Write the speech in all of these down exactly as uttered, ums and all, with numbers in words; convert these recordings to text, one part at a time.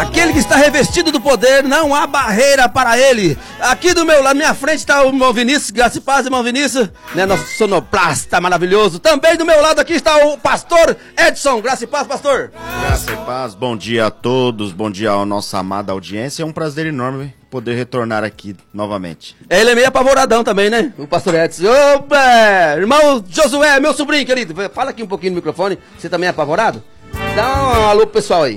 Aquele que está revestido do poder, não há barreira para ele. Aqui do meu lado, minha frente está o irmão Vinícius, graça e paz, irmão Vinícius, né, nosso sonoplasta maravilhoso. Também do meu lado aqui está o pastor Edson, graça e paz, pastor. Graça e paz, bom dia a todos, bom dia à nossa amada audiência. É um prazer enorme poder retornar aqui novamente. Ele é meio apavoradão também, né, o pastor Edson. Opa, irmão Josué, meu sobrinho querido, fala aqui um pouquinho no microfone, você também é apavorado? Dá um alô pro pessoal aí.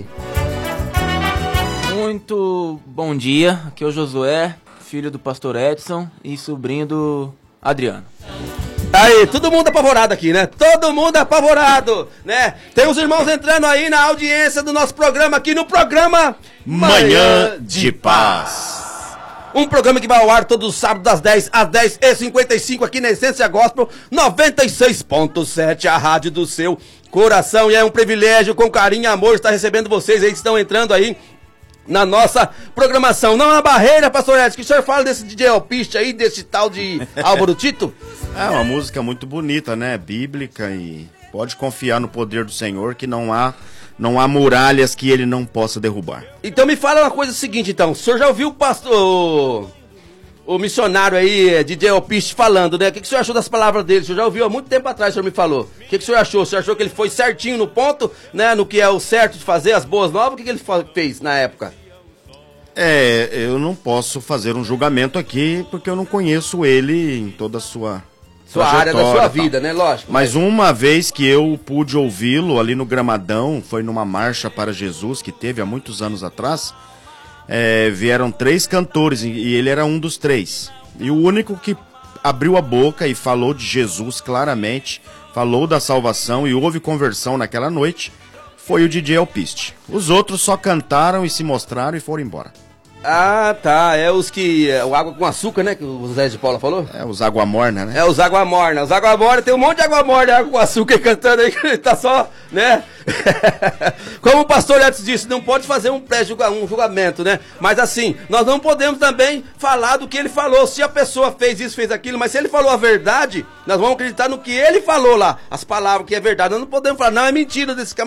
Muito bom dia, aqui é o Josué, filho do pastor Edson e sobrinho do Adriano. Aí, todo mundo apavorado aqui, né? Todo mundo apavorado, né? Tem os irmãos entrando aí na audiência do nosso programa aqui no programa Manhã de Paz. Um programa que vai ao ar todos os sábados das dez às dez e cinquenta e cinco aqui na Essência Gospel noventa e seis ponto sete, a rádio do seu coração. E é um privilégio, com carinho e amor, estar recebendo vocês aí que estão entrando aí na nossa programação. Não há barreira, pastor Edson, que o senhor fala desse D J Alpiste aí, desse tal de Álvaro Tito? É uma música muito bonita, né? Bíblica, e pode confiar no poder do Senhor, que não há, não há muralhas que ele não possa derrubar. Então me fala uma coisa seguinte, então. O senhor já ouviu o pastor, o, o missionário aí, D J Alpiste, falando, né? O que, que o senhor achou das palavras dele? O senhor já ouviu há muito tempo atrás, o senhor me falou. O que, que o senhor achou? O senhor achou que ele foi certinho no ponto, né? No que é o certo de fazer, as boas novas? O que, que ele fez na época? É, eu não posso fazer um julgamento aqui, porque eu não conheço ele em toda a sua... Sua área da sua vida, né? Lógico. Mas uma vez que eu pude ouvi-lo ali no Gramadão, foi numa marcha para Jesus que teve há muitos anos atrás, é, vieram três cantores e ele era um dos três. E o único que abriu a boca e falou de Jesus claramente, falou da salvação e houve conversão naquela noite, foi o D J Alpiste. Os outros só cantaram e se mostraram e foram embora. Ah, tá. É os que... É o água com açúcar, né? Que o Zé de Paula falou? É, os água morna, né? É, os água morna. Os água morna, tem um monte de água morna, água com açúcar aí cantando aí, que tá só, né? Como o pastor Edson disse, não pode fazer um pré-julgamento, né? Mas assim, nós não podemos também falar do que ele falou. Se a pessoa fez isso, fez aquilo, mas se ele falou a verdade, nós vamos acreditar no que ele falou lá. As palavras que é verdade. Nós não podemos falar, não, é mentira desse